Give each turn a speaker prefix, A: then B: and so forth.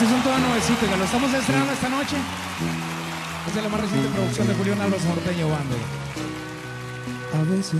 A: Este es un todo nuevecito, que lo estamos estrenando esta noche. Esta es la más reciente producción de Julián Alonso Norteño Bando.
B: A veces